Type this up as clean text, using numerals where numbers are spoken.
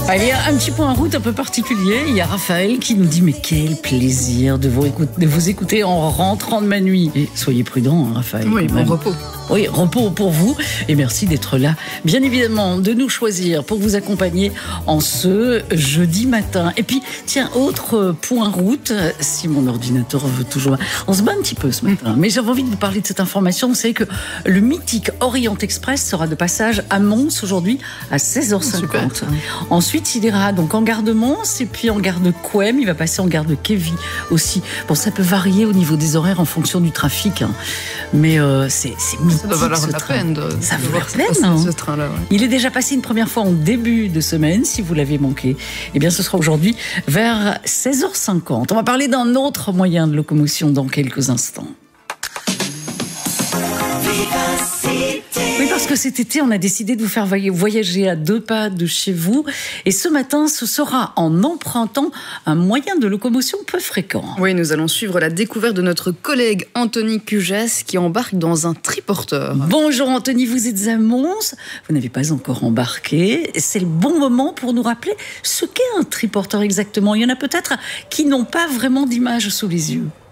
Allez, un petit point route un peu particulier. Il y a Raphaël qui nous dit mais quel plaisir de vous écouter en rentrant de ma nuit. Et soyez prudent, hein, Raphaël. Oui, bon repos. Oui, repos pour vous et merci d'être là. Bien évidemment, de nous choisir pour vous accompagner en ce jeudi matin. Et puis, tiens, autre point route, si mon ordinateur veut toujours... On se bat un petit peu ce matin, mais j'avais envie de vous parler de cette information. Vous savez que le mythique Orient Express sera de passage à Mons aujourd'hui à 16h50. Super. Ensuite, il ira donc en gare de Mons et puis en gare de Couëme. Il va passer en gare de Kévy aussi. Bon, ça peut varier au niveau des horaires en fonction du trafic, hein. Mais c'est mythique. Ça doit valoir la peine ça vaut voir la peine, hein. ce train-là. Ouais. Il est déjà passé une première fois en début de semaine, si vous l'avez manqué. Eh bien, ce sera aujourd'hui vers 16h50. On va parler d'un autre moyen de locomotion dans quelques instants. Oui, parce que cet été, on a décidé de vous faire voyager à 2 pas de chez vous. Et ce matin, ce sera en empruntant un moyen de locomotion peu fréquent. Oui, nous allons suivre la découverte de notre collègue Anthony Cugès qui embarque dans un triporteur. Bonjour Anthony, vous êtes à Mons. Vous n'avez pas encore embarqué. C'est le bon moment pour nous rappeler ce qu'est un triporteur exactement. Il y en a peut-être qui n'ont pas vraiment d'image sous les yeux.